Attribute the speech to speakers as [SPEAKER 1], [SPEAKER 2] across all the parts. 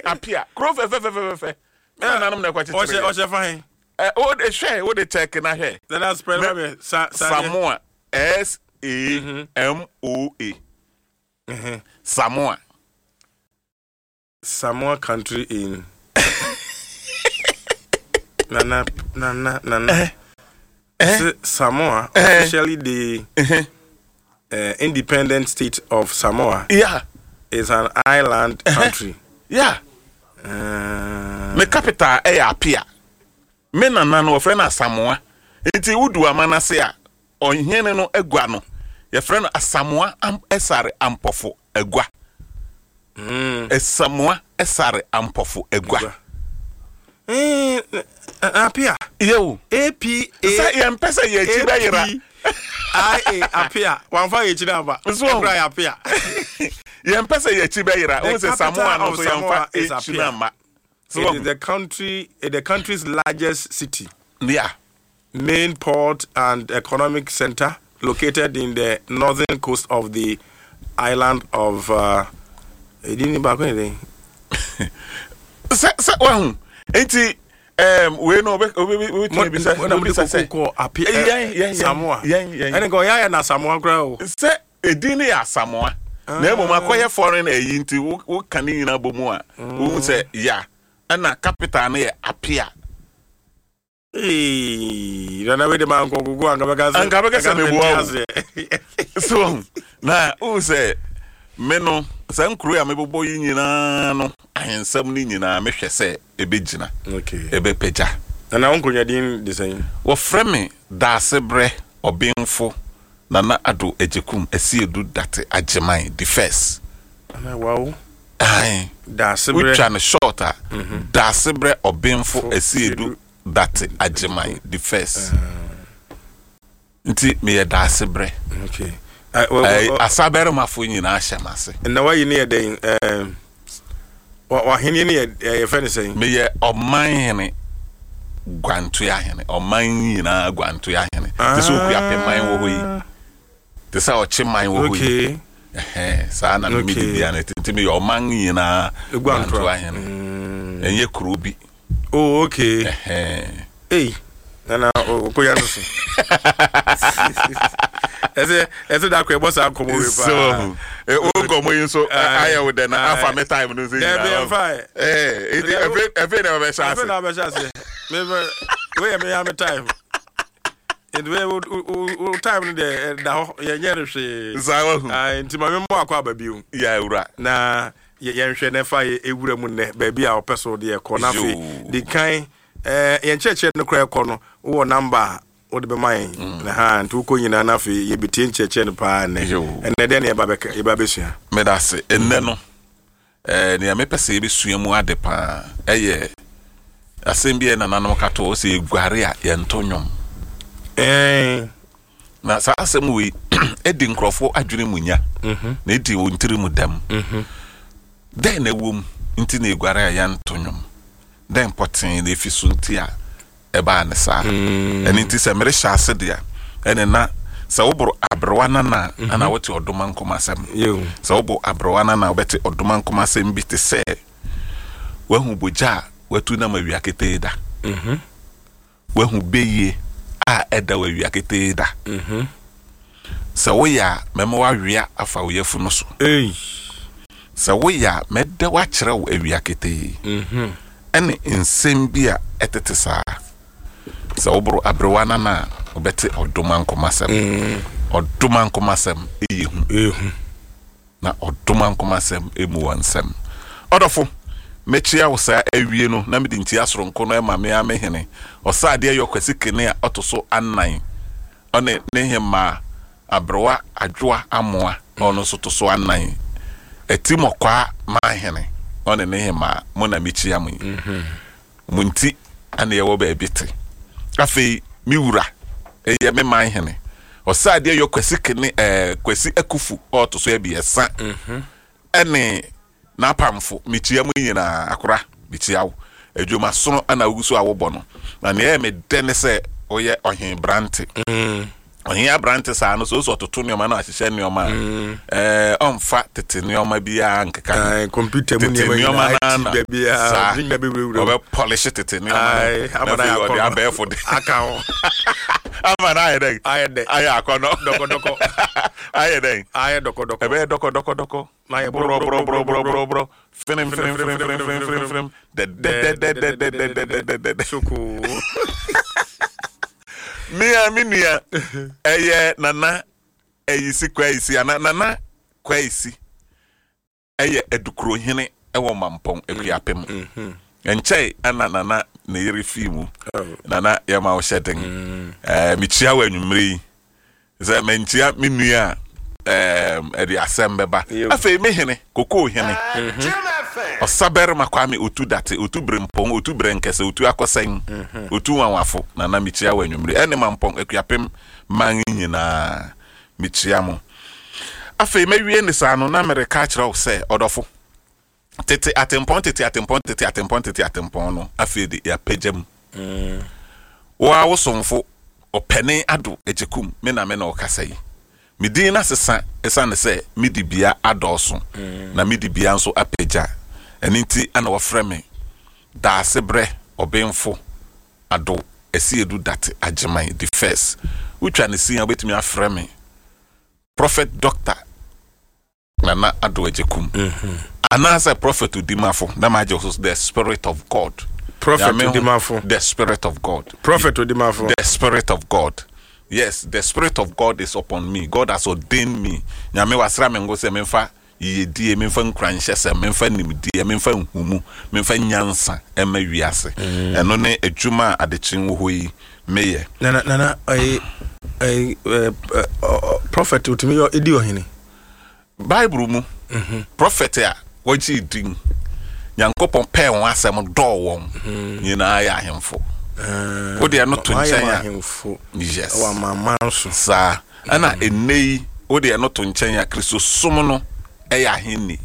[SPEAKER 1] apia. Crow fe. Me nanam na kwachi.
[SPEAKER 2] O she fine.
[SPEAKER 1] O de share, o de check na here.
[SPEAKER 2] Then I spell me
[SPEAKER 1] Samoa. SAMOA.
[SPEAKER 2] Samoa country in Nana. Samoa, officially the independent state of Samoa.
[SPEAKER 1] Yeah.
[SPEAKER 2] Is an island country.
[SPEAKER 1] Yeah. Me capital Apia. Me nana no friend Samoa. Enti wudu amana se a onhene no egua no. Your friend Samoa esare ampofo egua. Samoa esare ampofo egua.
[SPEAKER 2] Apia.
[SPEAKER 1] Yo.
[SPEAKER 2] APA.
[SPEAKER 1] Say yempesa ye chiba yira.
[SPEAKER 2] Apia. Wan fa ye chida ba. Ebra Apia.
[SPEAKER 1] Yempesa ye chiba yira. O say Samoa no so yemfa
[SPEAKER 2] is Apia. So it is the country's largest city.
[SPEAKER 1] Yeah.
[SPEAKER 2] Main port and economic center located in the northern coast of the island of
[SPEAKER 1] Enti we no we
[SPEAKER 2] Samoa. And go ya na Samoa grow.
[SPEAKER 1] Say edini ya Samoa. Na emo makoye foreign nti wo kan nyina bomu a wo say ya na capital na Apia.
[SPEAKER 2] Rana we de man ko gugu
[SPEAKER 1] angabeka se mebuwa. So na wo say meno sankru ya mebobo nyina no ahensam ni nyina mehwe se ebegina.
[SPEAKER 2] Okay.
[SPEAKER 1] Ebe peja.
[SPEAKER 2] Na wonkonya din de sen.
[SPEAKER 1] Wo frame Dasebre Obinfo Nana Ado Ejekum Esiedu Date Ajeman the first.
[SPEAKER 2] Wow.
[SPEAKER 1] Aye.
[SPEAKER 2] Dasebre.
[SPEAKER 1] Which an shorter. Dasebre Obinfo Esiedu Date Ajeman the first. Nti me Dasebre.
[SPEAKER 2] Okay.
[SPEAKER 1] Asabere mafo nyina ahyemase.
[SPEAKER 2] Na wa yini eden wa hene ne ye fe ne sen.
[SPEAKER 1] Me ye oman gwantu ya hene oman nyina gwantu ya hene. Tese okuya peman wo hoyi. Tese oche man wo hoyi. Sa na me bibia na tete me oman nyina gwantu ya hene. Enye kurubi.
[SPEAKER 2] Oh okay. Hey. Nana okoya no so. Ese da kwe boss akomo we pa.
[SPEAKER 1] So o gomo yin so aya we den afa me time no say.
[SPEAKER 2] Be fine.
[SPEAKER 1] Every never be chance.
[SPEAKER 2] Every never chance. Me we am time. It we time the da ye nyere hwe.
[SPEAKER 1] Zawo.
[SPEAKER 2] Nti ma me mo akwa babiu.
[SPEAKER 1] Ya ura.
[SPEAKER 2] Na ye nhwe ne fa ye ewura mu ne ba bia opeso de ko na fe. Di kan ye cheche no kra ko no wo number what be mine na ha ntu ko nyina na fe ye betie cheche no pa ne ene de ne ye ba besua
[SPEAKER 1] me da se enne no ne me pese ye besua mu ade pa eye asembie na nanom kato o se guare a ye ntonyom na sa asem we edi nkrofo adwene munya na edi wo ntiri mu dam den na wom nti na guare a ye ntonyom den potin na efisu nti a eba ne sa eni nti se mere hyase dia ene na se wobro abrowana na ana wote odoma nkomasem se wobro abrowana na obete odoma nkomasem bi te se wahu boja watu na mawia keteda wahu beye a eda wawia keteda se woya memo wawia afa woyefu no so se woya medda wa kire wo awia kete ene nsem bia etete saa sa obro abrewana na obete odoma nkomasem ehu na odoma nkomasem emu wansem odofo mechia wo sa awie no na medi nti asoro no ema me amehene osade ayokwasi kene a otoso anan one ne hema abrewa adwoa amoa ono so toso anan etimokwa mahene one ne hema mo na mechia munti ane yewo ba ebite afi miwura eye me man hene osade yo kwasi kene kwasi akufu otoso ebiesa ene na pamfo michia mu nyina akora michiawo adwuma sono ana wuso awobo no na ne me dene se oye ohen brante Ohia branches ano so to nneoma na ahihye nneoma onfa tete nneoma bia nkeka
[SPEAKER 2] computer mu nneoma na bia zinga bewura
[SPEAKER 1] obe polish tete nneoma
[SPEAKER 2] amana ya
[SPEAKER 1] ko abefo de
[SPEAKER 2] account
[SPEAKER 1] amana aye akono
[SPEAKER 2] doko aye doko
[SPEAKER 1] ebe doko
[SPEAKER 2] na ye
[SPEAKER 1] bro film de
[SPEAKER 2] suku
[SPEAKER 1] Mia eye nana eyisi kwaisi nana kwaisi eye edukuro hene ewo mampon ekuapem enchei ana nana na yiri fimu nana yama o shedding michia wanwumri ze menchia minua edi asembeba afa me hene koko hene osaber makwame otu date otu brempon otu brenkese otu akosen otu wanwafo nana michia wanwumri ene mampon ekuapem man nyina michia mo afa me wie ne sa no na America kira o se odofo tete atempon no afa di ya pejam wa wosomfo opene ado ejekum me na okasai midin na sesa esane se midibia adoso na midibia nso apeja eninti ana wofreme da sebre obenfo ado esiedu date ajeman the first utwa ne sin obetimi afreme prophet doctor nana ado ejekum anasa prophet udimafo na maje also the spirit of God
[SPEAKER 2] prophet udimafo
[SPEAKER 1] the spirit of God
[SPEAKER 2] prophet udimafo
[SPEAKER 1] the spirit of God. Yes, the spirit of God is upon me. God has ordained me. Nyame wasra me ngo se memfa yedie memfa nkranhye se memfa nimdie memfa nhumu memfa nyansa ema wiase. Eno ne adwuma adechin wo hoyi meye.
[SPEAKER 2] Nana prophet utimi yo edi ohene.
[SPEAKER 1] Bible mu. Prophet ya woji din. Nyankopon pe won asem do won. Nyina ya ahemfo. Odi ano to nchen ya yes
[SPEAKER 2] wa mamanso
[SPEAKER 1] sa ana enei odi ano to nchen ya Kristo som no eya hini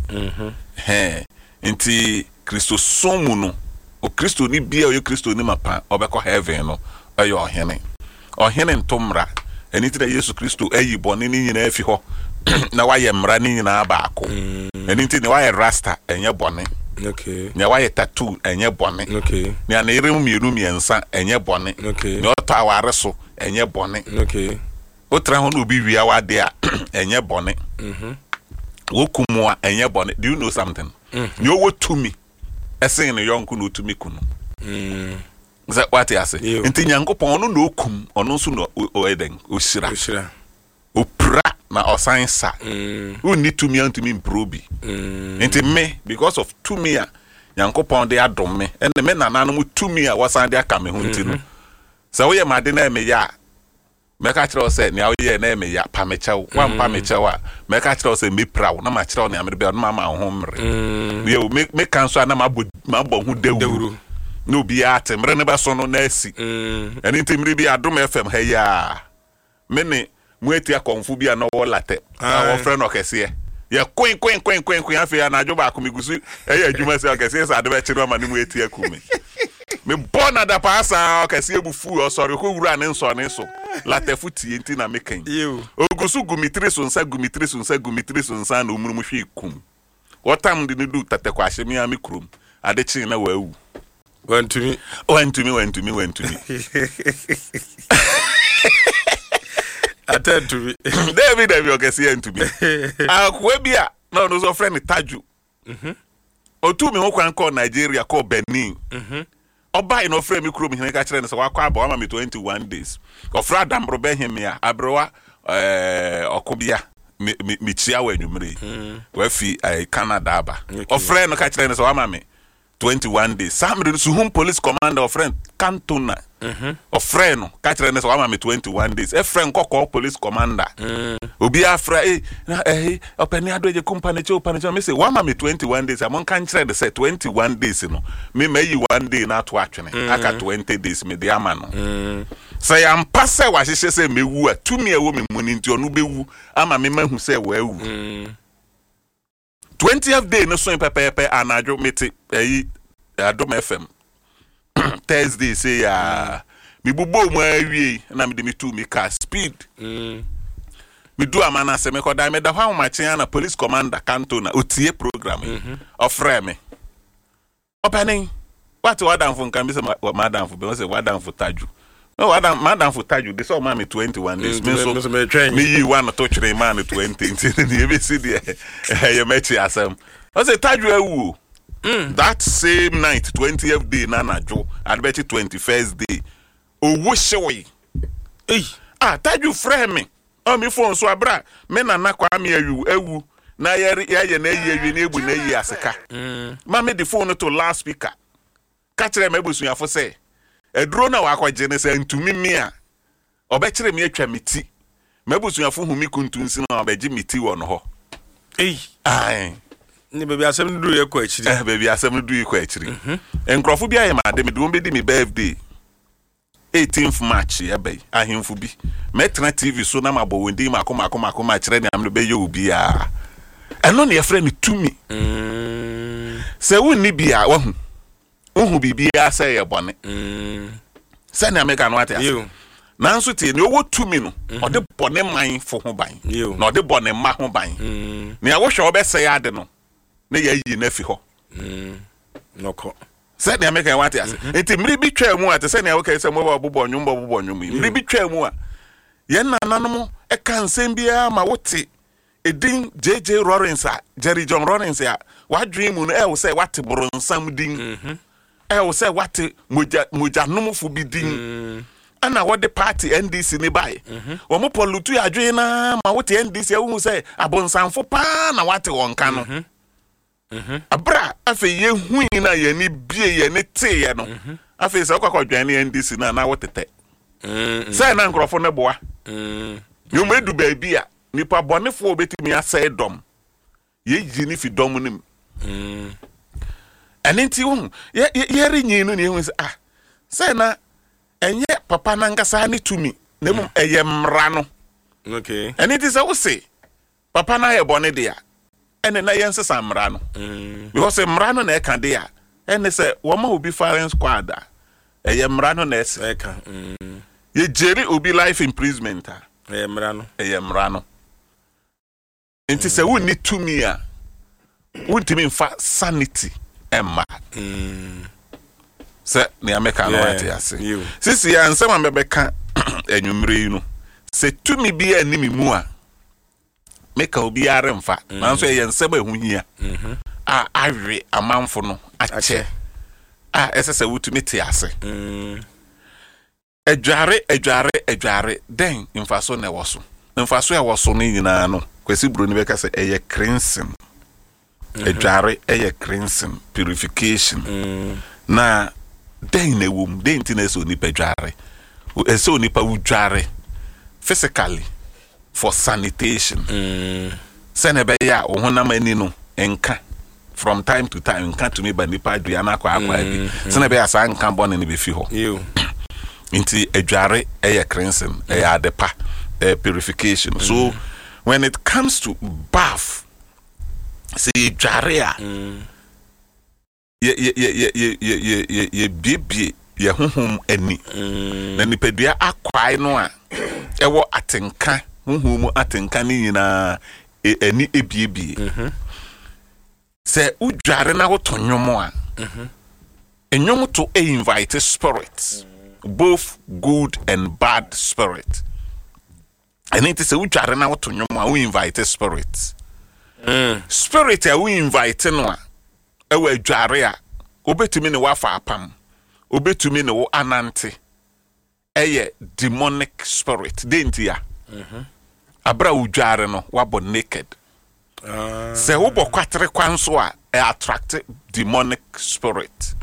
[SPEAKER 1] nti Kristo som no o Kristo ni bia o Kristo ni mapa obekọ heaven no eya ohene ntomra eniti na Yesu Kristo eyi boni ni nyina afi ho na waye mra ni nyina abaako eniti ni waye rasta enye boni.
[SPEAKER 2] Okay.
[SPEAKER 1] Nya waye tattoo enye bone.
[SPEAKER 2] Okay.
[SPEAKER 1] Nya na irem mienu miensa enye bone.
[SPEAKER 2] Okay.
[SPEAKER 1] Nya oto aware so enye bone.
[SPEAKER 2] Okay.
[SPEAKER 1] Otra ho no bi wia wade a enye bone. Wokumwa enye bone. Do you know something? Nya wo tumi. Esen ne yonku no tumi kunu. Ze what you say? Nti Nyankopon no no okum, ono nso no eden osira. Opra na osansa who need to me unto me improbe nti me because of to me a Nyankopon de adom me and me nananom to me a wasan de aka me ho nti no so we made na me ya me ka kire o se ne we na me ya pa me chew wan pa me chew a me ka kire o se me prawo na ma kire o ne amere be no ma ho mre we me kan so na ma bo ho dewuru no bi atemre ne be so no na asi enti mre bi adom FM ha ya me ne mueti akonfu bia no wo late na wo frɛ no kɛse ye kwen afia na adwo ba akomigusu ɛyɛ adwuma sɛ kɛse sɛ ade bɛ kyerɛ ma ne mueti akumi me bona da pasa kɛse ebufu osɔre ko wura ne nsɔ ne so late futi enti na mekan ogusu gumitri so nsa na omuru mu hwe kum wotam de ne du tete kwa hyemi a me krom ade kyin na wawu
[SPEAKER 2] wantumi attend to me.
[SPEAKER 1] David okesi to me. Akwe bia na no so friend Taju. Otu me ho kwan ko Nigeria ko Benin. Oba ino friend me kuro me hene ka kire ne so wakwa aba ma me 21 days. Ofra dambro be him ya abrowa okobia me chia wanwumre. We fi Canada aba. Ofra no ka kire ne so wa ma me 21 days. Samre Suhum police commander of friend Cantona. Of friend no catch them so am 21 days. A friend call police commander. Obi afra openi ado je company che opani me say one me 21 days. Amon kan kire de say 21 days no. Me yi 1 day na to atwene. Aka 20 days me de ama no. Say am passe wa hye say me wu a tumi e wo me muni nti onu be wu ama me mahu say wa wu. 20th day no so pepepe anadwo meti Adom FM Thursday say ya mi bubo mu awie na me de me tu mi car speed me do amana se me koda me da hwa machi na police commander kanto na otie program ofre me opening what wadam fun kan be say madam fun be say wadam fun taju no madam fun taju this all man me 21 days me so me yi one to three man 20 you be see there you mechi asem I say taju ewu that same night 20th day na najo adbeti 21st day owo shewe taju frame me o mi phone so abra me na nakwa me ewu na ye na eyi na egbu na eyi aseka ma me the phone to loudspeaker ka kire me busuafo say eduro na wa kwaje ne say ntumi me a obekire me atwa meti me busuafo hu mi kuntunsi na obeji meti wo no ho
[SPEAKER 2] ni baby asem du ye kwa akiri
[SPEAKER 1] baby asem du ye kwa akiri enkrofo bia ye ma de me do be di me birthday 18th March ebe ahemfu bi metena TV so na mabo wendi makoma kire ni amlo be ye obi a eno ne ye frɛ ni tumi se wonni bia wohu bibia sɛ ye bɔne sɛ ne ameka no ate ase nanso tie ne owo tumi no ɔde bɔne man fo ho ban na ɔde bɔne ma ho ban ne a wohwɛ obɛsɛ ade no ne ye yi na fi hɔ
[SPEAKER 2] noko
[SPEAKER 1] sɛ ne ameka wate ase enti mmiri bi twa mu ate sɛ ne awoka sɛ mo bobɔ nwum mmiri bi twa mu a ye nananom e kan nsɛm bia ma wote edin JJ Lawrence Jerry John Lawrence a wadwen mu no e wo sɛ wate boronsam din e wo sɛ wate moja nomfo bi din ana wode party NDC ni bai wo mo polutu adwen na ma wote NDC e wo sɛ abonsamfo pa na wate wonka no abra afi ye hui na ye ni bie ye ne te ye no afi sɛ kwakwadwan ne NDC na wotete sɛ na nkrofo ne boa yo medu ba bia nipa bonefo obetimi asɛ dom ye yi ni fi dom nim anenti wo ye renyi no ne hu sɛ na enye papa na ngasa ne tumi na mum eye mra no
[SPEAKER 2] okay
[SPEAKER 1] anenti sɛ wo se papa na ye bone dia ene na yense samra no because mra no na e kan dia ene sɛ wo ma obi firing squad eye mra no na e kan ye jeri obi life imprisonment
[SPEAKER 2] eye
[SPEAKER 1] mra no enti sɛ wo ni tumi a wontimi mfa sanity emma sɛ ne ameka no ate ase sisi ya nsɛm amebeka enwumre yi no sɛ tumi bi animi mu a meka obi are mfa nanso ye nsɛm ehunhia a awe amanfo no ache a ɛsɛ sɛ wotumi te ase edware den mfaso na ɛwɔ so mfaso ɛwɔ so no nyinaa no kwesi bro ni beka sɛ ɛyɛ cleansing edware ɛyɛ cleansing purification na den na wom den ti na so ni pedware so ni pa udware physically for sanitation sɛ na be ya wo honam ani no enka from time to time enka to me ba nipa adua na akwa bi sɛ na be ya sa nka bɔne ne be fi hɔ nti edware ɛyɛ cleansing ɛyɛ adepa purification so when it comes to bath see edware ye bibie ye honhom ani na nipadua akwai no a ewo atenka honhom atenka ni nyina ani ebiebie se udware na wotonwom a enwom to invite spirits both good and bad spirit and it is udware na wotonwom a we invite spirits spirit a we invite no a ewa adware a obetumi ne wafa apam obetumi ne wo anante eye demonic spirit dentia abra udware no wabo naked se wo bokwatre kwanso a attract demonic spirit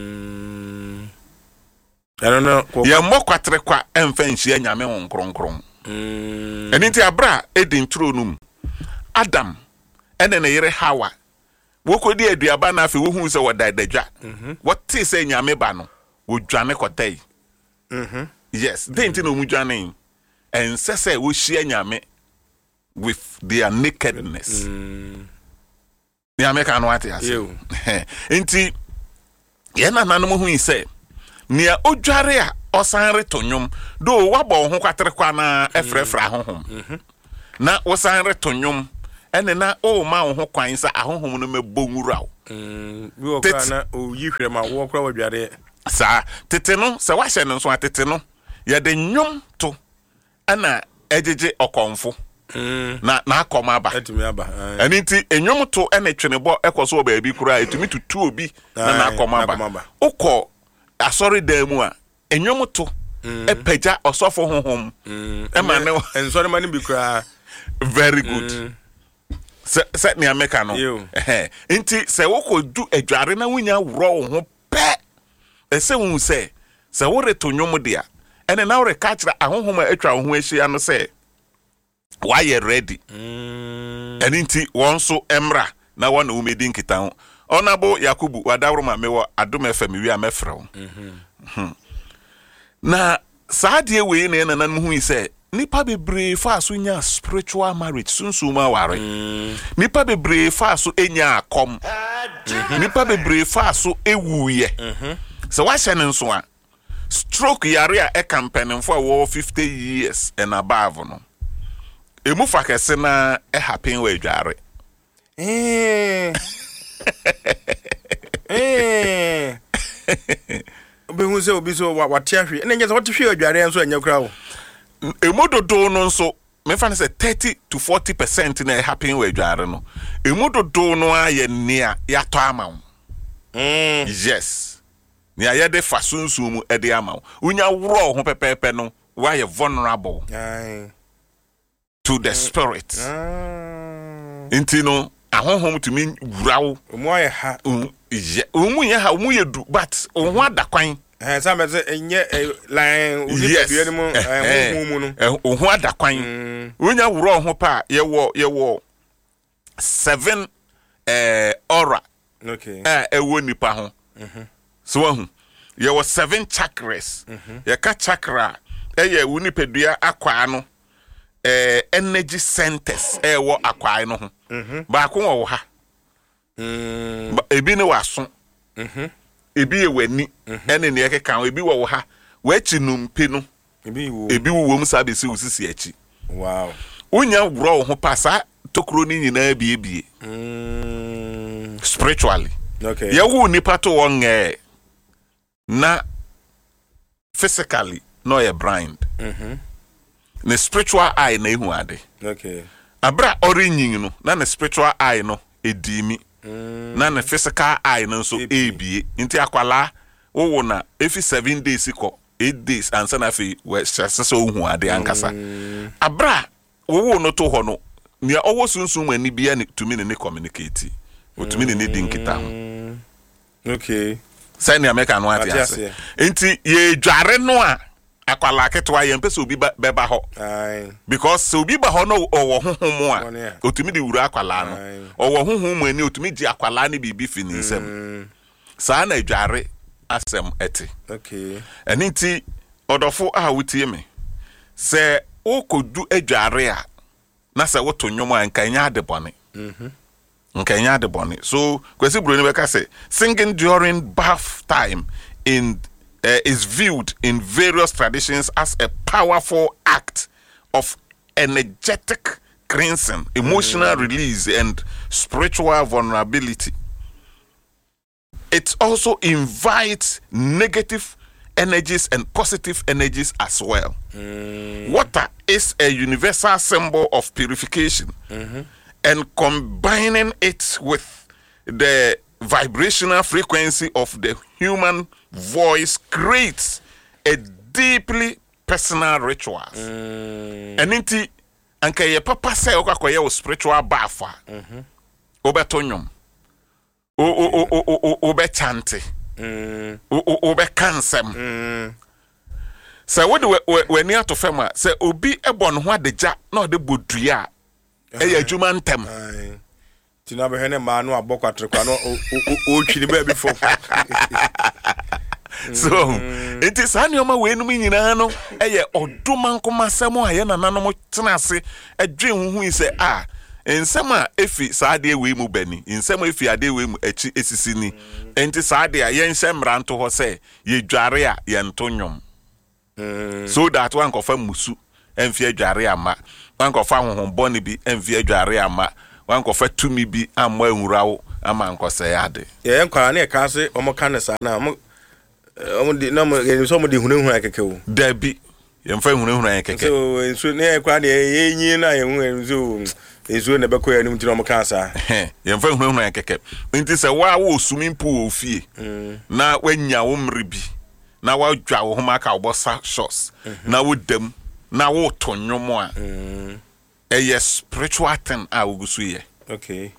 [SPEAKER 2] I don't know
[SPEAKER 1] ye mokwatre kwa emfanhia nyame won kronkron eniti abra edin tronum Adam ene ne yere Hawa wokodi aduaba na afi wo hu se wodadadwa wote se nyame ba no wodwane kotai yes denti no mudwane en sese wo hia nyame with their nakedness nyame ka no ate ase enti ye na nanom hu se nia odware a osanre to nnwom do wabɔ ho kwatere kwa na efrefra ahohom na osanre to nnwom ene na o ma ho kwan sa ahohom no mebɔ nwura wo
[SPEAKER 2] bi wo kwa na o yihwere ma wo kwa wadware
[SPEAKER 1] sa tete no se wahye no so atete no ye de nnwom to ana ejeje okonfo na akoma aba
[SPEAKER 2] etimi aba
[SPEAKER 1] ani nti enwom to ene twenebɔ ekoso oba bi kura etumi tutu obi na akoma aba ukɔ asori demu a enwom to epeja osofo honhom e ma ne
[SPEAKER 2] ensori mani bi kura
[SPEAKER 1] very good se ni ameka no nti se wokɔ du adware na wunya woro ho pɛ ese hu se wore to nwom dia ene na wore ka kira ahohom a atwa ho ahia no se why you ready eni nti won so emra na wona umedi nkita ho onabo Yakubu wadawro ma mewo Adom FM wi amefra wo na saadie we ne na nan hu ise nipa bebre fa so nya spiritual marriage sunsuma ware nipa bebre fa so enya akom nipa bebre fa so ewuye so wa hye ne nso a stroke yare a campaign for 50 years and above no emu fa kese na happen we dware
[SPEAKER 2] obi se obi so wate ahwe na nyesa wate hwe adware enso anya kura wo
[SPEAKER 1] emu dodo no nso me fa say 30 to 40% na happen we dware no emu dodo no aye nia ya to ama yes ni aye de fa sunsumu e de ama unya woro ho pepepe no why you vulnerable to the spirit inti no ahohom to mean wurawo
[SPEAKER 2] omu aye ha
[SPEAKER 1] omu ye ha omu ye du but ohu adakwan
[SPEAKER 2] some say enye line udipe mu no
[SPEAKER 1] ohu adakwan unya wuro ho pa ye wo 7 aura
[SPEAKER 2] okay
[SPEAKER 1] ewo nipa ho so wahu ye wo 7 chakras ye ka chakra ye unipadua akwa no energy centers wo akwai no ho ba ko wo ha ebi ne waso ebi e wani ene ne ekeka ebi wo ha wachi numpe no ebi wo mu sa besi usisi achi
[SPEAKER 2] wow
[SPEAKER 1] unya wuro ho pasa tokro ni nyina biebie spiritually
[SPEAKER 2] okay
[SPEAKER 1] ya wo nipa to won na physically no ye blind the spiritual eye na ehu ade
[SPEAKER 2] okay
[SPEAKER 1] abra orinyin no na the spiritual eye no edimi na the physical eye no so ebie nti akwala wo na efi 7 days ko 8 days ansa na fi we sese ohu ade ankasa abra wo no to ho no nia owo sunsun ani bia ni to me ne communicate o to me ne di nkita ho
[SPEAKER 2] okay
[SPEAKER 1] sai ni ameka no atiase nti ye dware no a akwala ketwa ye mpese obi beba ho because so obi ba ho no owo honhom a otumi di wura akwala no owo honhom ani otumi di akwala ne bibi fini nsem saa na dware asem ete
[SPEAKER 2] okay
[SPEAKER 1] eni nti odofo a wutie me se okodu adware a na se woto nwom a nkanya adebone nkanya adebone so kwesi bro ni beka se singing during bath time is viewed in various traditions as a powerful act of energetic cleansing, emotional release, and spiritual vulnerability. It also invites negative energies and positive energies as well. Water is a universal symbol of purification, and combining it with the vibrational frequency of the human voice creates a deeply personal ritual. And inti anka ye papa say okakoye o spiritual bafa. Obetonyom. Obe chante. Obe kansem. Say what we near to fema say obi ebon ho adegya na ode bodua. Eya adwuma ntem.
[SPEAKER 2] Tina be hene ma no abokwatrikwa no o twini ba bi fo.
[SPEAKER 1] So it is anyoma we no nyina no eye oduma nkomasem a ye nananom tenase adwen hu ise ensem a efi saade we mu bani ensem efi ade we mu echi esisi ni enti saade a ye nhye mranto ho se ye dware a ye nto nwom so that one kofa musu emfi adware ama one kofa honhonboni bi emfi adware ama one kofa tumi bi amma enwurawo ama nkose yade
[SPEAKER 2] ye nkwa na e ka se omo kan sa na omo di na mo so mo di hunehun akeke o
[SPEAKER 1] dabi yemfa hunehun akeke
[SPEAKER 2] so ne kwa na yenyi na yenhu so ezo na beko ya ni mtino omo kan sa
[SPEAKER 1] yemfa hunehun akeke nti se wa wo swimming pool ofie na wanya wo mribi na wa dwa wo homa ka wo sa shots na wo dem na wo tonyomo a spiritual thing a wo gusu ye
[SPEAKER 2] okay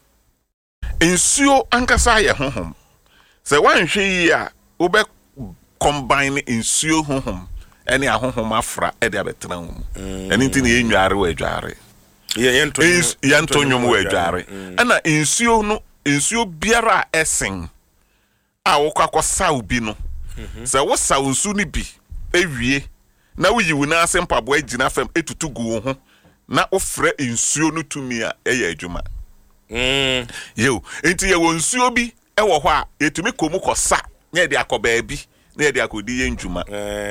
[SPEAKER 1] insuo ankasa ye honhom se wanhwe yi a wo be combine insuo honhom ene ahonhom afra e de abetena wo ene nti na yenware wo adware ye ntonyom wo adware ana insuo biara esen a wo kwakosa obi no se wo sa nsu ni bi ewie na wo yiwu na asempabo agina fam etutu gu wo ho na ofre insuo no tumi a eya adwuma yo enti ye wo nsuo bi e wo ho a etumi komu kosa na ye de akoba bi na ye de akodi ye ndwuma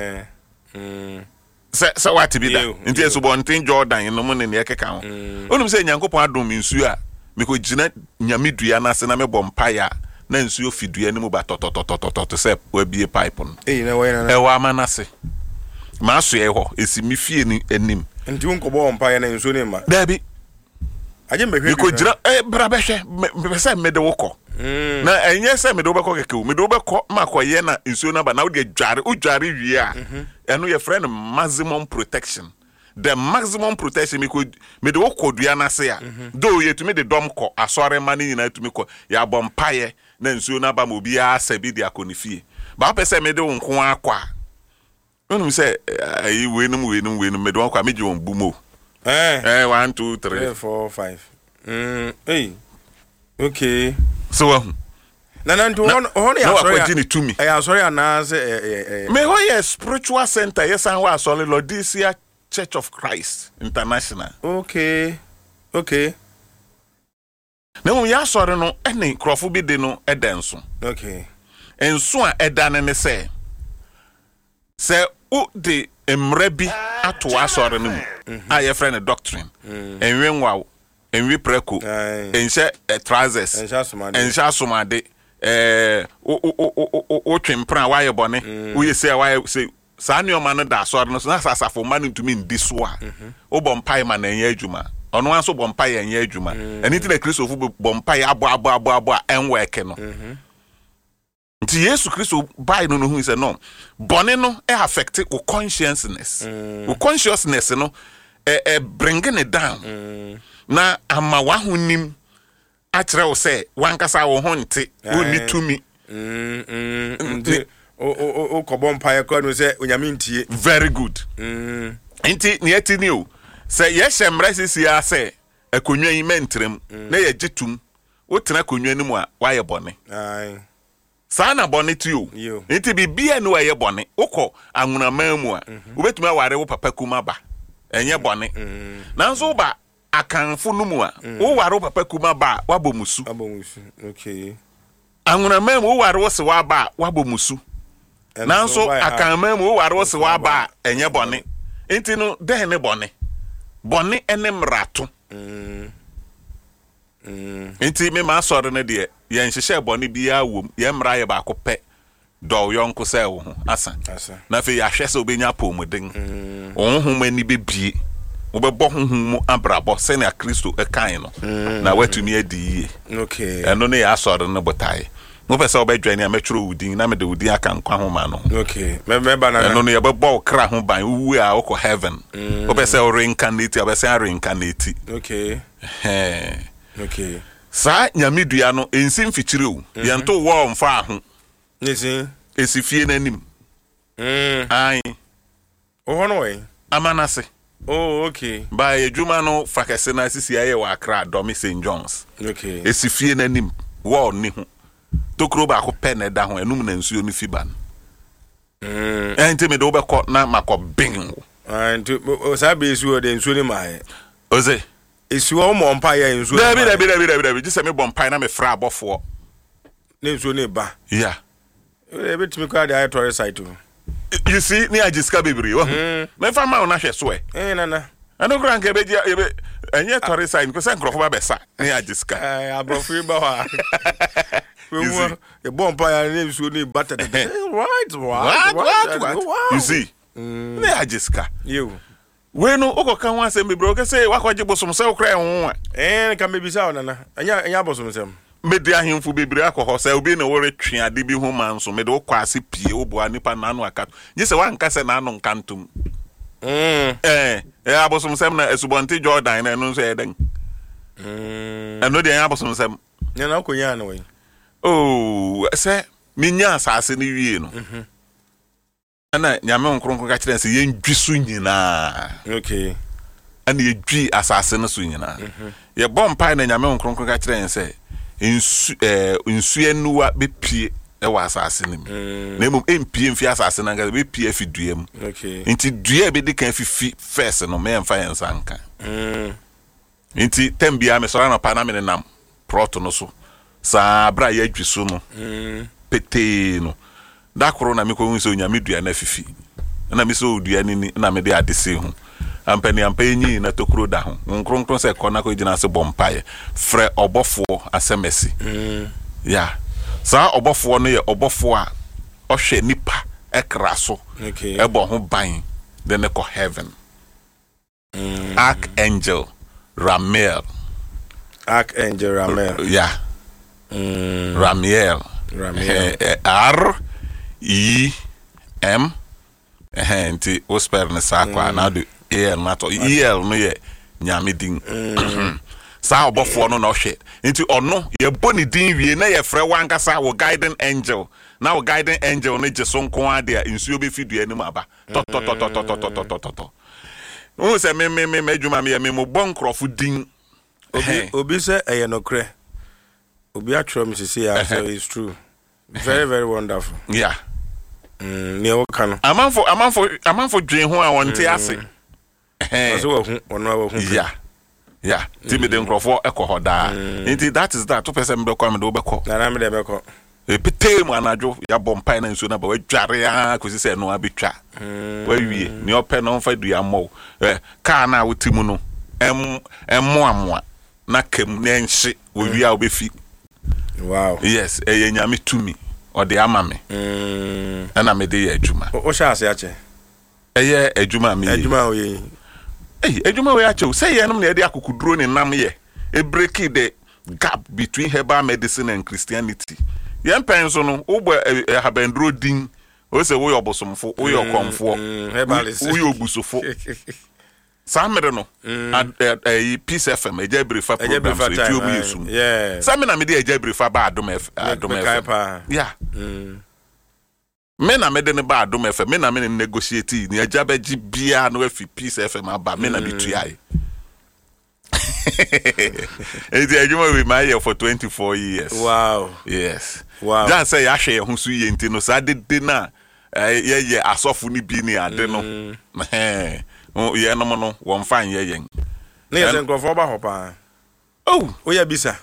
[SPEAKER 1] se what bi da enti eso bonten Jordan no mo ne ne keka ho onum se Nyankopon adom nsuo a me ko gina nyamedua na se na me bompaya na nsuo fidua ni mu ba tototototo se wa bie pipe no
[SPEAKER 2] na wa na
[SPEAKER 1] e wa manase ma so ye ho esimi fie ni anim
[SPEAKER 2] nti won ko bompaya na nsuo ni ma
[SPEAKER 1] dabi aje
[SPEAKER 2] mehwe
[SPEAKER 1] ko gina bra behwe me se me de woko na enye se me de wobeko keke me de wobeko makoye na nsuo na ba na wo de dware wie a eno ye friend maximum protection the maximum protection me de woko dua na se a do ye tumi de dom ko asore mani nyina tumi ko ya bompaye na nsuo na ba mo bia sabi de akonifie ba pese me de wonko akwa onum se ayi wenum me de wonko a meji won bumo 1 2 3
[SPEAKER 2] 4 5 hey okay
[SPEAKER 1] so
[SPEAKER 2] na ntu hono ya
[SPEAKER 1] sorry
[SPEAKER 2] ya sorry anase
[SPEAKER 1] me ho ye spiritual center yes an wa sorry Laodicea Church of Christ International
[SPEAKER 2] okay
[SPEAKER 1] na mo ya sorry no ene krofo bi de no edenso
[SPEAKER 2] okay
[SPEAKER 1] enso a edane ne se o de emre bi ato asore no mu a ye friend doctrine enwenwa enwi preko ense trousers ense asomade o twempra wa ye bone wo ye se wa ye se sa nioma no da asore no na sasafo ma no ntumi ndi so a o bompai ma na enye adwuma ono anso bompai enye adwuma eni ti na Kristo fu bompai abo enweke no nti Yesu Kristo bai no hu se no bone no affect wo consciousness wo consciousness no bringing it down na ama wa honim akere wo se wankasa wo ho nte wo ni tumi
[SPEAKER 2] o kobon paye ko no se onyame ntie
[SPEAKER 1] very good nti ne atini o se ye hyemra sisi ya se akonwa yi mentrem na ye gitum wo tena konwa ni mu a wa ye bone sana bone tio nti bibia no ye bone ukọ anwunama mu a obetuma ware wo papa kuma ba enye bone nanso ba akanfo no mu a wo ware wo papa kuma ba wabomusu
[SPEAKER 2] okay
[SPEAKER 1] anwunama mu wo ware wo se wa ba wabomusu nanso akanma mu wo ware wo se wa ba enye bone nti no de ne bone ene mrato nti me ma sore ne de ye nhihye bone bia wom ye mra ye ba ko pe do yonko se wo ho asa na fe ya hwese obenya pomuden honhom ani bebie wo be bo honhom mu abrabo se na Kristo ekan no na watumi adi
[SPEAKER 2] okay
[SPEAKER 1] eno ne ya sore ne botai mo pese obedwane ametworo udin na me de udin aka nkwa ho ma no
[SPEAKER 2] okay me ba na
[SPEAKER 1] eno ne ye be bo kra ho ban wu a wo heaven wo pese o reincarnate obese reincarnate
[SPEAKER 2] okay okay
[SPEAKER 1] sa nyamedua no ensim fichire o yento wo mfa ho
[SPEAKER 2] nisi
[SPEAKER 1] esifie nanim ai
[SPEAKER 2] hono we
[SPEAKER 1] amanase
[SPEAKER 2] okay
[SPEAKER 1] ba edwuma no fakese na sisi aye wa Accra Domi St John's
[SPEAKER 2] okay
[SPEAKER 1] esifie nanim wo ni ho tokro ba ko pene da ho enum na nsuo ni fiban enti me do be ko na makọ bing
[SPEAKER 2] and sa be nsuo de nsuo ni mai
[SPEAKER 1] oze
[SPEAKER 2] esuo o mompa ya nsuo
[SPEAKER 1] dabi jise me bompa na me fra abofo
[SPEAKER 2] na nsuo ne ba
[SPEAKER 1] yeah
[SPEAKER 2] e betimi kwa de ayetore site
[SPEAKER 1] You see, near Discovery. My family na hwe so e.
[SPEAKER 2] Nana.
[SPEAKER 1] Ano kura nke be enye tori sign because enkrofo ba sa near Disca.
[SPEAKER 2] Abofri ba wa. We bomb pa ya so ni bata. Right.
[SPEAKER 1] You see? Near Disca.
[SPEAKER 2] You.
[SPEAKER 1] We no okoka ho asem be bro ke say wakwaje bosom se okra ho a.
[SPEAKER 2] Ka me bisa nana. Anya bosom sem.
[SPEAKER 1] Media ahemfo bebre akọ se obi na wore twe ade bi ho man so mede okọ ase pie oboa nipa na anu aka je se wanka se na anu nkantum abosom sem na esubonte Jordan na enu so eden eno de abosom sem
[SPEAKER 2] na akonya na we
[SPEAKER 1] se minya asase ni wie no ana nyame nkronkron ka kire se yendwisu nyina
[SPEAKER 2] okay
[SPEAKER 1] ana yedwi asase no so nyina ye bompa na nyame nkronkron ka kire se insu enuwa bepie e wa asase nim na emom empie mfi asase na ga bepie afiduam
[SPEAKER 2] okay
[SPEAKER 1] nti dua be de kan fifi first no me emfa yensanka nti tembia me sora no pa na me nam proto no so sa bra ya adwiso no pete no da koro na me ko hu so nya me dua na fifi na me so dua ni na me de adese hu ampani ampanyi na tokuro da ho nkronkron se kona ko gina se bompaye frɛ obofo asemesi ya sa obofo no ye obofo a ɔhwɛ nipa ekra so ebo ho ban de ne ko heaven Archangel Ramiel ya Ramiel R-E-M nti osper ne sakwa na do nato no ye nyame din sa obofo no na ohwe nti ono ye boni din wie na ye frɛ wankasa wo guiding angel na wo guiding angel ne je so nko ade a nsuo be fidu anim aba to wo se me adwuma me mo bonkrofo din
[SPEAKER 2] obi se eye no kre obi atro me say ya so it's true very very wonderful
[SPEAKER 1] yeah
[SPEAKER 2] ne wo kan
[SPEAKER 1] amanfo dwen ho a wonte ase yeah timi de nkrofo ekoho da nti that is that to person be kwa me do beko
[SPEAKER 2] na me de beko
[SPEAKER 1] pete mu anadwo ya bompai na nsuo na ba wadware a kosi se no abetwa wawie ne ope no mfa du ya mo ka na wotimu no emmoamoa na kem na enhye wowie a obefi
[SPEAKER 2] wow
[SPEAKER 1] yes nyame tumi ode ama me na me de ya adwuma
[SPEAKER 2] o sha ase ache
[SPEAKER 1] adwuma me
[SPEAKER 2] adwuma oye
[SPEAKER 1] adwuma we ache say ye no na de akukuduro ne nam ye break the gap between herbal medicine and Christianity ye pen so no wo habandro din o se wo yobosomfo wo yokomfo
[SPEAKER 2] herbalist
[SPEAKER 1] wo yobusofo samere no Peace FM ejabrifa program so ti obi yesum samere na me de ejabrifa ba adom yeah me na me de ne ba adom FM me na me negotiate ni ajabeji bia no afi Peace FM aba me na bituai it's adwuma we my year for 24 years
[SPEAKER 2] wow
[SPEAKER 1] yes
[SPEAKER 2] wow
[SPEAKER 1] dan say ya hwe ho so ye nti no sa de na ye asofo ni bi ni ade no ye no mo no won fan ye yen
[SPEAKER 2] na ye sen krofo ba hopa o ya bisa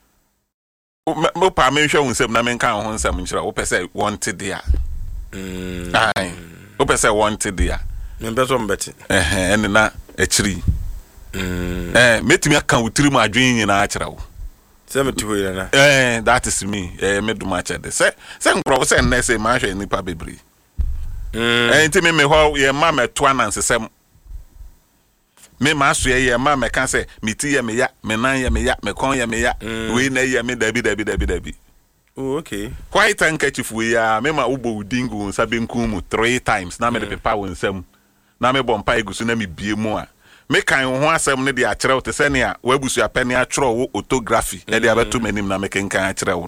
[SPEAKER 1] mo pa me hwe hunsem na me kan ho nsem nkyira wo pese wanted dia ai wo pese wanted dia
[SPEAKER 2] me beso mbeti
[SPEAKER 1] ene na akiri metimi aka wutiri mu adwen nyina akira wo
[SPEAKER 2] se metiho ira na
[SPEAKER 1] that is me me do match de se nkrofo se na se ma hwe nipa bebri enti me ho ye ma meto anansesem me ma so ye ma me kan se meti ye me ya me nan ye me ya me kon ye me ya we na ye me dabi
[SPEAKER 2] oh okay
[SPEAKER 1] quite handkerchief we ya me ma ubo udingu nsa benku mu 3 times na me de pepa wonsam na me bompa egusu na me bie mu a me kan ho asem ne de a kire wo te se ne a wabusu apene a kire wo autography e de abeto manim na me kenkan a kire wo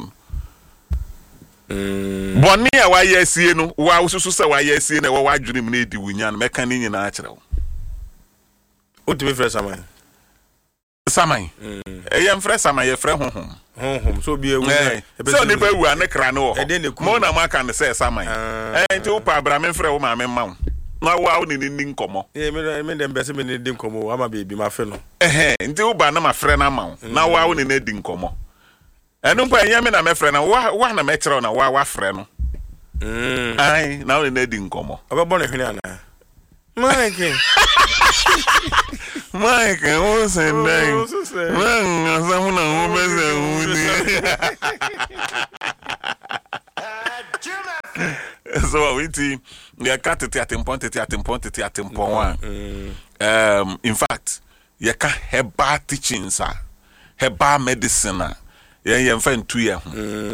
[SPEAKER 1] boni a wa ye sie no wa ususu se wa ye sie na wa adwunim na edi wunya na me kan ni nyina a kire wo
[SPEAKER 2] o ti me frɛ
[SPEAKER 1] saman yem frɛ saman ye frɛ honhom
[SPEAKER 2] so bi ewu
[SPEAKER 1] so ni ba wu an kra no mo na maka ne sɛ saman nti wo pa bra me frɛ wo ma me ma wo na wa ni nkomo
[SPEAKER 2] me dem bese me ni nkomo ama be bi ma fe no
[SPEAKER 1] nti wo ba na ma frɛ na ma wo na wa ni di nkomo enu pa enya me na me frɛ na wa na me kyerɛ na wa frɛ no Ai, now they didn't come.
[SPEAKER 2] Ababone hwene ana. Mike.
[SPEAKER 1] Mike, I was saying, man, so we see you cut it at one. In fact, you can herbal teaching, sir. Herbal medicine. Yeah, friend 2 years.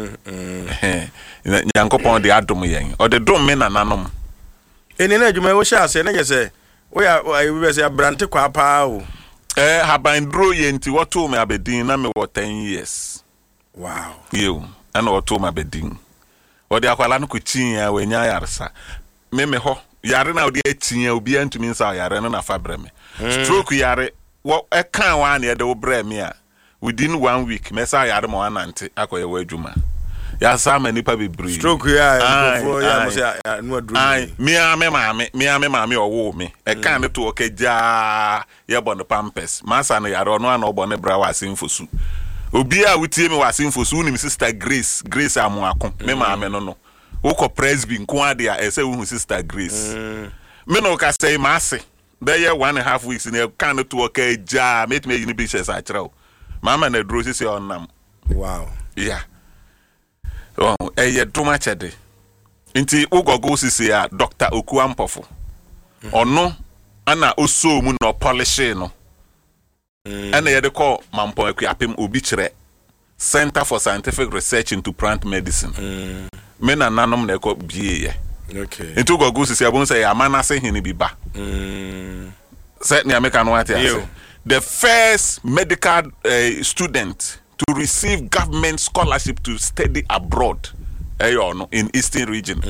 [SPEAKER 1] Yankopon the Adam yang or the drum men and anum.
[SPEAKER 2] In an edge, my shall say, I say, we are say a brante qua pow.
[SPEAKER 1] Have been drew into what to me abedin, I'm 10 years.
[SPEAKER 2] Wow.
[SPEAKER 1] You and what to my bedding. Or the Aqualan Cucina when Yarsa. Meme ho, Yarena the 18 year be to me, so Yarena Fabreme. Stroke Yare, what a can one year the Bremia. Within 1 week, Messiah Adam or Nanti, Aqua Juma. Yasa many pabi breed.
[SPEAKER 2] Stroke ya no dream.
[SPEAKER 1] Me mammy or woo me. A kind to okay ja yabon the pampers. Massa no no bonne bra was in for su. Obia with him was in for soon, sister Grace Amuako. Me mamma no. Oko presby quadia as a sister Grace. Menoka say massy. There 1.5 weeks in a kind to okay ja, made me in beaches I trow. Mama and the roses on them.
[SPEAKER 2] Wow.
[SPEAKER 1] Yeah. Oh, too much a day. Inti Ugo goes to see Dr. Okuampofo. Or no, Anna Oso Muno Polishino. And they call Mampo Equiapim Ubichre Center for Scientific Research into Plant Medicine. Men and nanum they call BA.
[SPEAKER 2] Okay.
[SPEAKER 1] Into Ugo goes to see a bone say a man I say he be ba. Certainly American white. The first medical student to receive government scholarship to study abroad in Eastern region.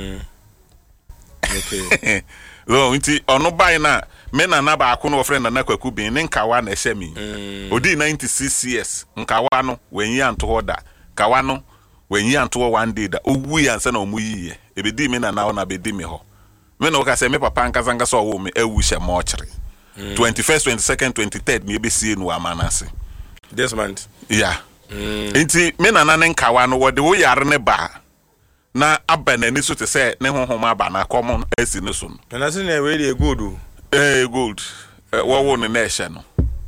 [SPEAKER 2] Okay.
[SPEAKER 1] So, ono buy na men na ba akuno friend na kwaku bin nkawa na ehemi. Odi 96 years nkawa no wenyi anto hoda. Kawa no wenyi anto one day da owu ya nsa na omuyiye. Ebedi me na na bedi me ho. Me no ka se me papa nkazanga so wo me ewu hye mo ochire. 21st, 22nd, 23rd me be see no amanase.
[SPEAKER 2] This month.
[SPEAKER 1] Yeah. Inti me na nkawa no wo de wo yare ne ba. Na abana ni so te say ne honhom aba na common esi ne so no.
[SPEAKER 2] Na say na we dey good o.
[SPEAKER 1] Good. Wo ne na ehye no.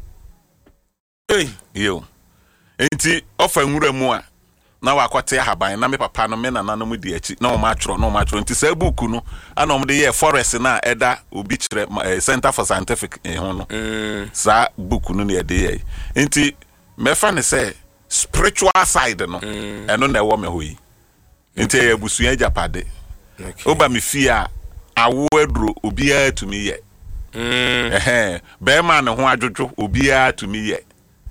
[SPEAKER 1] Yo. Inti ofa nwura mu a na wakote haban na me papa no me na nanom di achi na o ma atworo nti say book no ana o de ye forest na eda obi kire Center for Scientific ho no. Sa book no na de ye. Inti me fa ne say spiritual side no eno na ewo me ho yi. Inti e busua japade. Oba me fia awo aduro obi a tumi ye. Be ma ne ho adwodwo obi a tumi ye.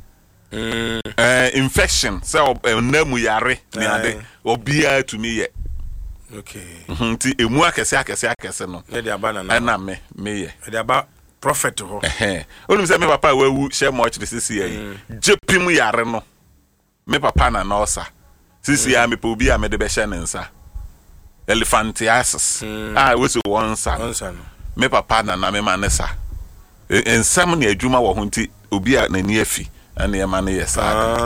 [SPEAKER 1] Infection so namu yare ni ade obi a tumi ye.
[SPEAKER 2] Okay.
[SPEAKER 1] Nti emu akese no.
[SPEAKER 2] E dey aba na
[SPEAKER 1] me ye.
[SPEAKER 2] E dey aba prophet ho.
[SPEAKER 1] Onum say me papa wawu share much the sisi ye. Jepim yare no. Me papa na osa. Sisi ya me po bi a me de be share nsa. Elephantiasis. We say one son. Me papa na me manesa. Ensam ne adwuma wo ho nti obi a na ni afi ana ye mane yes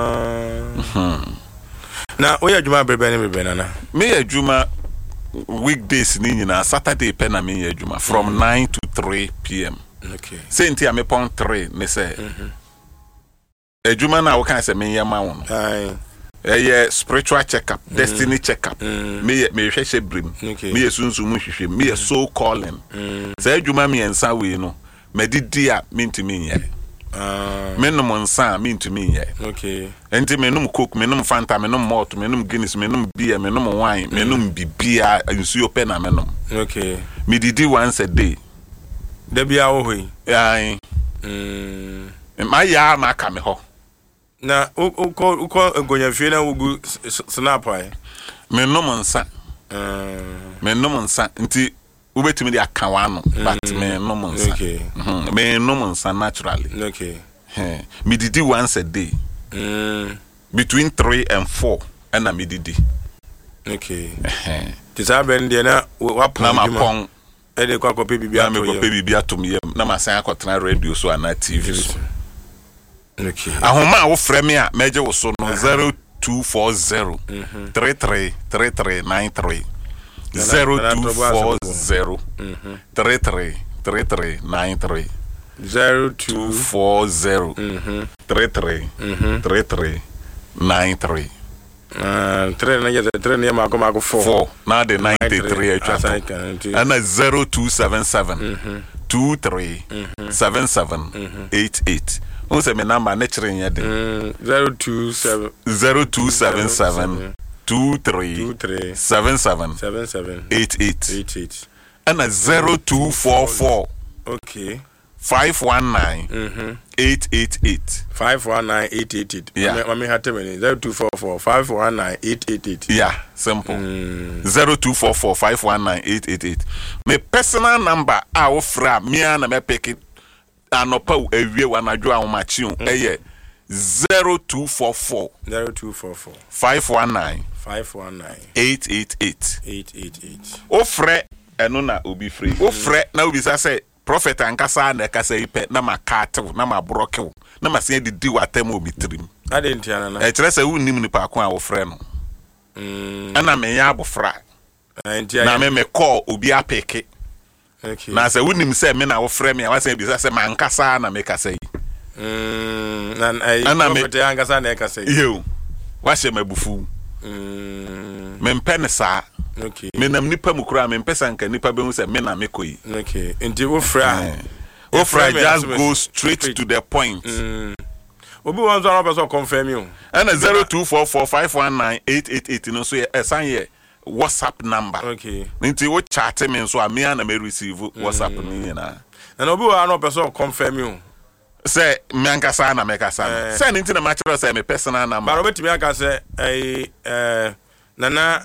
[SPEAKER 2] na we adwuma bebe na
[SPEAKER 1] me adwuma weekdays ni nyina Saturday pe na me adwuma from 9 to 3 p.m.
[SPEAKER 2] Okay.
[SPEAKER 1] Say nti am pon 3 me say adwuma na wo kan say me yema wo no spiritual checkup, destiny checkup. Me hwehwe brim. Me sunsumu hwehwe. Me soul calling. Say adwuma me ensa we no me didi a me ntimi ye. Menum nsa me ye.
[SPEAKER 2] Okay.
[SPEAKER 1] Enti menum coke, menum fanta, menum malt, menum guinness, menum beer, menum wine, menum bibia nsuo pe na menum.
[SPEAKER 2] Okay.
[SPEAKER 1] Me didi once a day.
[SPEAKER 2] Da bia wo hoyi.
[SPEAKER 1] Ai. Ma ya ma ka me ho.
[SPEAKER 2] Na uko ngonya fie na ugu snap ai.
[SPEAKER 1] Menum nsa nti ubetimi di akawa no but menum nsa.
[SPEAKER 2] Okay.
[SPEAKER 1] Menum nsa naturally.
[SPEAKER 2] Okay.
[SPEAKER 1] Me didi once a day. Between 3 and 4 and na me didi.
[SPEAKER 2] Okay. Tisa ben de na
[SPEAKER 1] na ma pon
[SPEAKER 2] e de kwa kope bibia to
[SPEAKER 1] me kope bibia to me na ma san akotena radio so na TV so.
[SPEAKER 2] Okay.
[SPEAKER 1] Ahoma wo frɛ me a meje wo so no 0240 333393 0240 33 3393 0240 33 3393
[SPEAKER 2] 3 na ma ko 4
[SPEAKER 1] na the 93 atwa and 0277 23 7788 who say me number na kire nya de 0277 23 7788 and 0244
[SPEAKER 2] okay
[SPEAKER 1] 519 888
[SPEAKER 2] 519 888 mami hate me 0244 519 888
[SPEAKER 1] yeah simple 0244 519 888 my personal number a ofra me na me pick anopa ewie wanadwo ahomachiun 0244 519 888 ofre eno na obi free ofre na obi say prophet ankasa na kasa ipe na makatew na mabrokew na masen didi watem obi trim
[SPEAKER 2] adentiana na
[SPEAKER 1] kire say unnim nipa ko a ofre no ana me ya abofra na me call obi apeke
[SPEAKER 2] okay
[SPEAKER 1] na say unnim say me na ofre me wasen bi say mankasa na me kasa yi
[SPEAKER 2] ana prophet ankasa na kasa yi
[SPEAKER 1] yo wahye mabufu me mpene sa
[SPEAKER 2] okay
[SPEAKER 1] me nam nipa mukura me mpesa nka nipa be hu say me na me koyi
[SPEAKER 2] okay nti ofra
[SPEAKER 1] just go straight to the point
[SPEAKER 2] obi wan so person confirm you
[SPEAKER 1] and 0244 519 888 no so esan ye WhatsApp number
[SPEAKER 2] okay
[SPEAKER 1] nti wo chat me so a me na me receive WhatsApp ni nyina
[SPEAKER 2] and obi wan person confirm you
[SPEAKER 1] say me ankasa na me kasa say nti na ma kire say me personal number
[SPEAKER 2] but obetimi aka say nana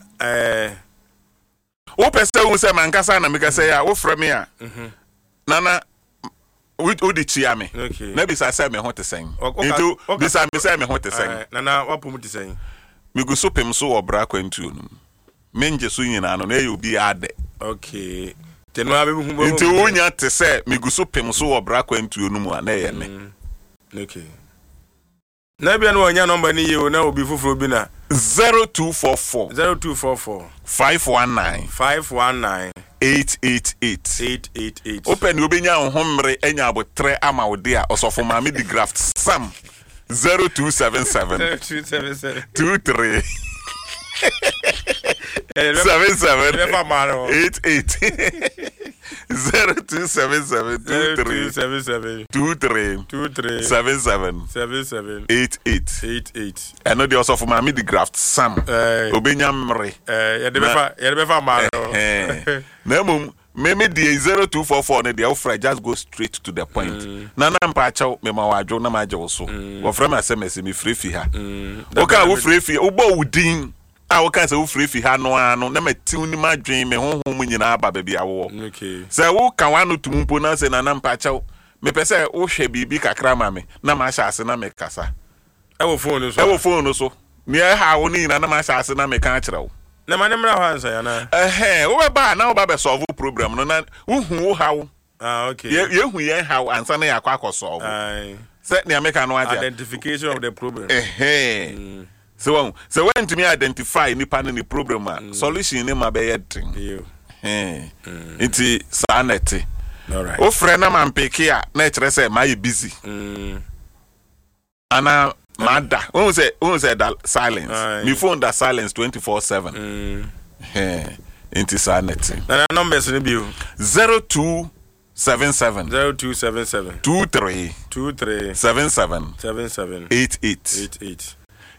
[SPEAKER 1] o pese wo say man kasa na me kasa ya wo frɛ me a nana o di chia me na bi say me ho te sen into bi say me ho te sen
[SPEAKER 2] nana wapom te sen
[SPEAKER 1] me go so pem so obra kwantu no me nje so nyina no na e obi ade
[SPEAKER 2] okay teno abebu humbo
[SPEAKER 1] into wonya te say me go so pem so obra kwantu no mu na ye me
[SPEAKER 2] okay na bia no wonya number ni ye na obi fufuro bi na
[SPEAKER 1] 0244 519 888 open obenya honhomre enya abotre ama wode a osofo ma me di graft sam 0277 23 7788 0277 23 7788 I know the also for my graft sam obenya mre
[SPEAKER 2] ya de befa ma
[SPEAKER 1] na mum me die 0244 ne dia ofra just go straight to the point na mpa achaw me ma wadwo na ma gye so wo fra ma sms me frefi ha o ka wo frefi wo bo wudin a wo kan se wo frefi ha no ano na matiw ni madwen me honhom nyina aba ba bia wo
[SPEAKER 2] okay
[SPEAKER 1] se wo kan wanu tumpo na se na mpa achaw me pese wo hwe bibi kakra ma me na ma hya ase na me kasa
[SPEAKER 2] e wo phone so
[SPEAKER 1] ni ha wo ni na ma hya ase na me kan akira wo
[SPEAKER 2] na ma nemra ho ansa ya na
[SPEAKER 1] wo be ba na wo ba be solve problem no na wo hu wo hawo
[SPEAKER 2] okay
[SPEAKER 1] ye hu ye hawo ansa na yakwa solve se ni ameka no aja
[SPEAKER 2] identification of the problem
[SPEAKER 1] so when to me identify ni pan ni problem solution ni ma be yedin iti sanete
[SPEAKER 2] alright
[SPEAKER 1] o frɛ na man peke a na kire say my busy ana mada who say that silence me phone that silence 24/7 iti sanete
[SPEAKER 2] na numbers ni bio
[SPEAKER 1] 0277 23 77 88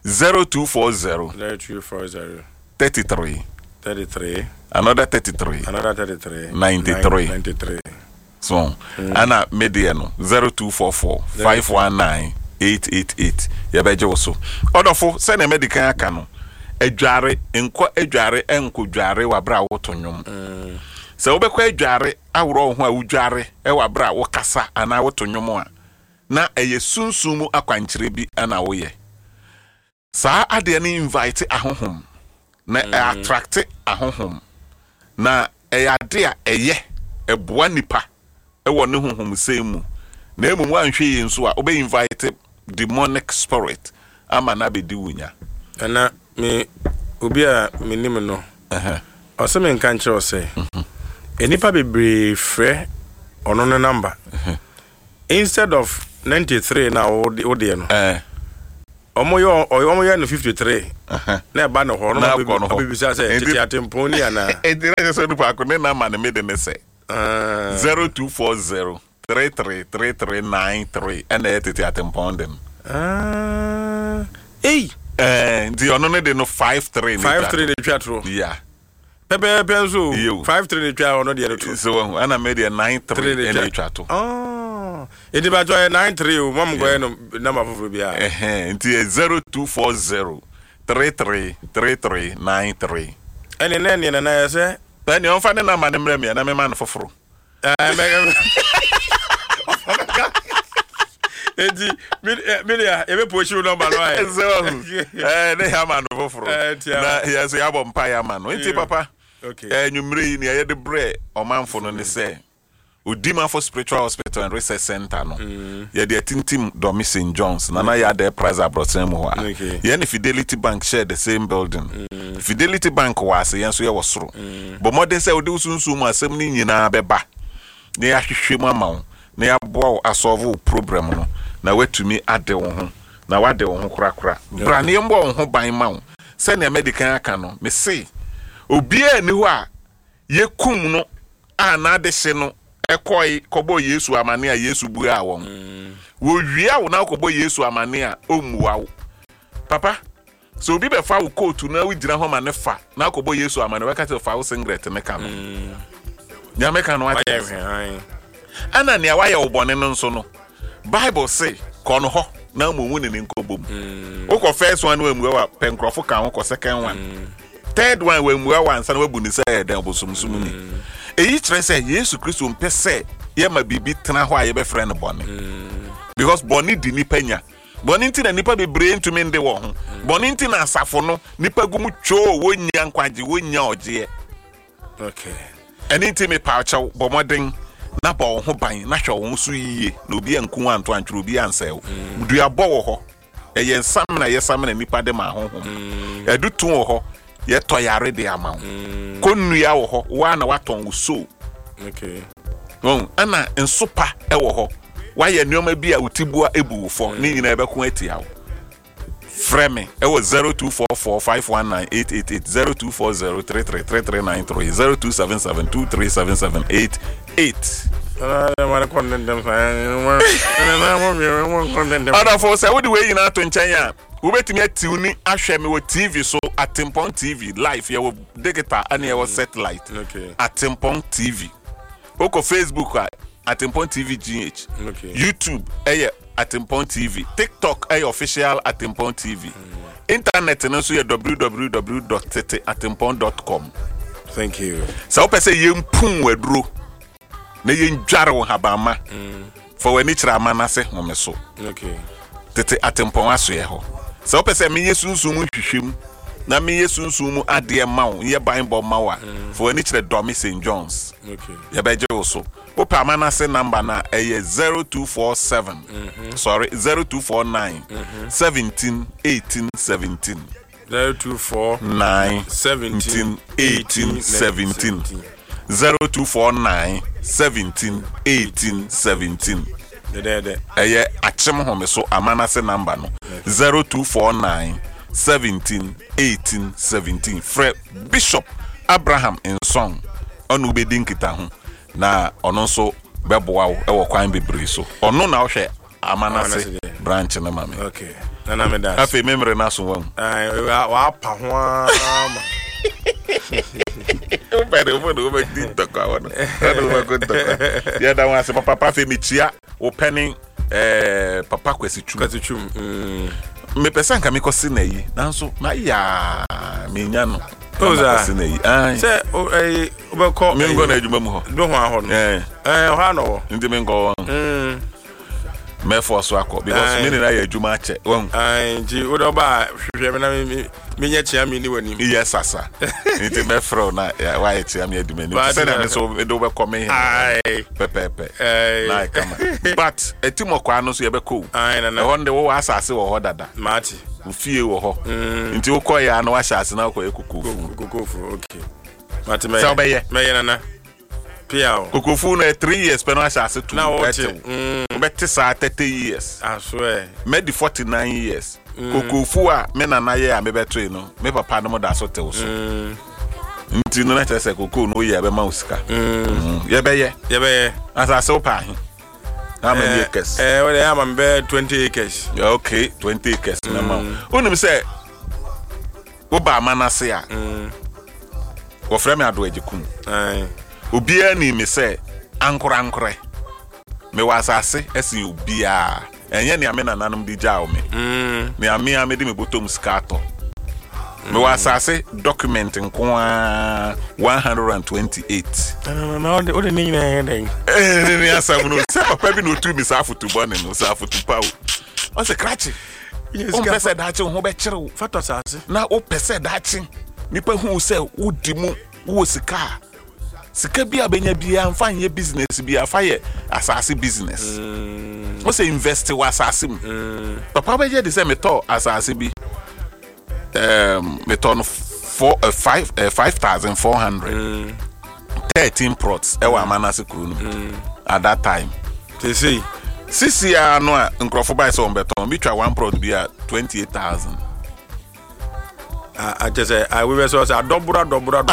[SPEAKER 1] 0240 33 another 33 93 so ana mediano 0244 519 888 ya beje wo odofo se na medical aka no adware enko dware wa bra wo tonwom se wo bekwa adware awro ho a wudware e wa bra wo kasa ana wo tonwom a na eye sunsumu akwankyere bi ana wo ye sa ade na invite ahohom na attract ahohom na ade a eye eboa nipa e wo ne honhom semu na emu anhwe yi nso a obe invite demonic spirit ama na be di wunya
[SPEAKER 2] ana me obi a menim no Oseme nkanche ose. Enipa bebre frɛ ono no number. Instead of 93 na ode no. Omo yo no 53. Na ba no ho no bibisa say tete atempon ni ana.
[SPEAKER 1] Edire so du pa ko ne na ma ne mede ne say. 0240 333393 and tete atempon dem. The ono ne de no 53
[SPEAKER 2] 53 de twatro.
[SPEAKER 1] Yeah.
[SPEAKER 2] Pepe penso 53 de twa ono de no.
[SPEAKER 1] So ana me de 93 and twatro.
[SPEAKER 2] Edi ba joy 93 o mam go no number foforo bia.
[SPEAKER 1] Nti 0240 333393.
[SPEAKER 2] Ene ne na ya se.
[SPEAKER 1] Tani on fa ne na ma ne mrem ya na me ma no foforo.
[SPEAKER 2] Edi media ebe pochi number no ai.
[SPEAKER 1] Ne ha ma no foforo. Na ya so ya bom pa ya ma no. Nti papa.
[SPEAKER 2] Okay.
[SPEAKER 1] Nyumre yi ne ya de bre omanfo no ne se. Udima for Spiritual Hospital and Research Center no. Yeah, the Tintim Domi St. John's. Nana ya the price abroad mo. Yeah, the Fidelity Bank share the same building. Fidelity Bank was yen so ya wasoro. But more than say odi sunsun mu asem ni nyina beba. Na ya hwehwe mu ama wo. Na ya boa asolve problem no. Na wetumi ade wo ho. Na wade wo ho kura. Bra na yembo wo ho ban ma wo. Se na medical aka no. Me say obi ani ho a yekum no a na de hye no ekoi kobo Yesu amane a Yesu bua won wo wia wo na kobo Yesu amane a omuwa wo papa so obi be fa wo coat na wo gira ho ma ne fa na kobo Yesu amane we ka te fa wo singlet me ka no nya me ka no ati ana ne wa ye wo bone no nso no Bible say ko no ho na momu ne nkobom wo ko first one we muwa wa penkrofo kan wo ko second one third one we muwa wa ansa na wabu ni say den obosumsum ni eyi tre say Yesu Kristo mpese ye ma bibi tena ho a ye be frɛ no bone because bone di nipa nya bone nti na nipa be brain to me nde wo ho bone nti na asafo no nipa gumu cho wo nya nkwaje wo nya oje
[SPEAKER 2] okay
[SPEAKER 1] eni nti me pa chaw bomoden na ba wo ho ban na hwe wo so yiye na obi anku anto antwro obi ansew du ya bo wo ho ye nsam na ye sam na nipa de ma ho ho edu tu wo ho ye to yare de ama konnu ya wo ho wa na waton wo so
[SPEAKER 2] okay
[SPEAKER 1] ana ensopa e wo ho wa ye nneoma bi a utibua ebu fo ni nyina ebe ko atia wo frame e wo 0244519888 0240333393 Other for say what the way you na to nchen ya we betimi atiuni ahwe me wo TV so Atempon TV live ya wo digital and ya wo satellite Atempon TV oko Facebook Atempon TV GH YouTube Atempon TV TikTok official Atempon TV internet no so www.teteatempon.com.
[SPEAKER 2] Thank you.
[SPEAKER 1] So pe say yempun waduro na yenjare wo habama for when it ramana se home so
[SPEAKER 2] okay
[SPEAKER 1] Tete Atempon aso ye ho so pe say me yesunsun hwehwem na me yesunsun mu ade ma wo ye Bible ma wa for when it Domi St. John's
[SPEAKER 2] okay
[SPEAKER 1] ye beje wo so o pa amana se number na 0247 sorry 0249 17 18 17
[SPEAKER 2] 0249 17 18 17
[SPEAKER 1] 0249 17 18 17 achim home so amana se number no 0249 17 18 17 Fred Bishop Abraham in song onu be dinkita ho na ono so beboa wo e wo kwan bebre so ono na wo hwe amana se branch na mame
[SPEAKER 2] okay na me da
[SPEAKER 1] afi memre na so won
[SPEAKER 2] wa pa ho ama
[SPEAKER 1] Pero bueno, me dito ka wono. Ya da wan se papa fe mitia o penny papa kwesi chum. Me pesa nka me kosi na yi. Nanso na ya me nya no.
[SPEAKER 2] Oza. Se o ko
[SPEAKER 1] me ngo na adwuma mu ho.
[SPEAKER 2] Do ho aho no. Ho ano.
[SPEAKER 1] Ndi me ngo. Me force akọ because me na ya adwuma ache. Won.
[SPEAKER 2] Ji o do ba hwehwe me na me nya chia me ni wani.
[SPEAKER 1] Yes asa. Nti me fro na wa ya chia me adwuma ni. Se na me so do be come here. Pepe. Na kama. But etimo kwa no so ye be ko.
[SPEAKER 2] Na.
[SPEAKER 1] Ho nde wo asase wo ho dada.
[SPEAKER 2] Mati.
[SPEAKER 1] Ufie wo ho. Nti wo ko ya na wa hyase na ko ekukufu.
[SPEAKER 2] Kukufu okay. Matime.
[SPEAKER 1] So be ye.
[SPEAKER 2] Me nana. Piao.
[SPEAKER 1] Kokofu na 3 years pe no asase to.
[SPEAKER 2] Na what?
[SPEAKER 1] Obeti sa 30 years.
[SPEAKER 2] I swear.
[SPEAKER 1] Me di 49 years. Kokofu a me nana ye a me beto no. Me papa no mo da so tew so. Nti no na chese koko no ye be ma usika. Ye be ye. Asase o pa hin. How many acres?
[SPEAKER 2] Well, I am 20 acres.
[SPEAKER 1] Okay, 20 acres. Unim say Oba Manase a. Wo frame ado agikum. Obia ni me say ankore. Me wasase esi obia. Enye ni amena nanom di jaw me. Me ame amedi me botom skato. Me wasase document nko 128.
[SPEAKER 2] No, the only name anything.
[SPEAKER 1] Ni asam no. Say papa bi no tu mi sa foto bone no, sa foto pa o. O se krachi. O pese da chi ho be kire o.
[SPEAKER 2] Fato asase.
[SPEAKER 1] Na o pese da chi. Nipa hu se wo di mu wo sika. Sika bia benya bia mfa nye business bia fa ye asase business. O se invest wa asase mu. Papa be je de se me to asase bi. Me turn 5,400 13 plots ewa manase kunu at that time.
[SPEAKER 2] They say
[SPEAKER 1] sisi ya no a nkrofo buy so beton bi twa one plot bi a 28,000.
[SPEAKER 2] I just say I will so say dobura.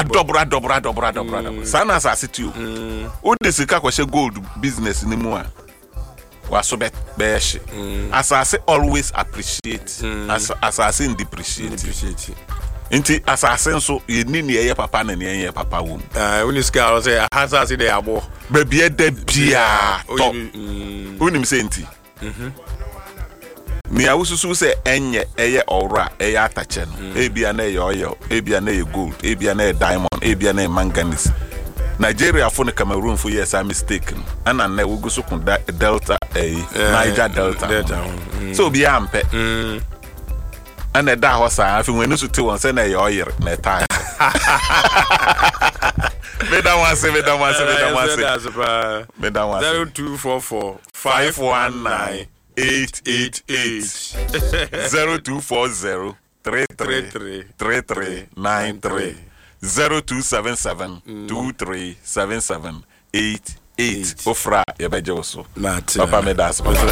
[SPEAKER 1] Sana sa city o de sika kwese gold business ni mu a waso be she asase always appreciate asase depreciate nti asase nso ye ni ne ye papa na ne ye papa wo
[SPEAKER 2] when ska say asase dey abo
[SPEAKER 1] ba bia da bia to unim se nti ni awususu se enye eye ora eye atache no ebia na ye oil ebia na ye gold ebia na ye diamond ebia na ye manganese. Nigeria for the Cameroon for years a mistake and na we go so delta Niger delta. So be ampe and the da hosa I think when you to one say na your year na time. Me da wan say
[SPEAKER 2] 0244 519 888
[SPEAKER 1] 0240 3393 0277 2377 88 Ofra yebeje oso. Papa me das.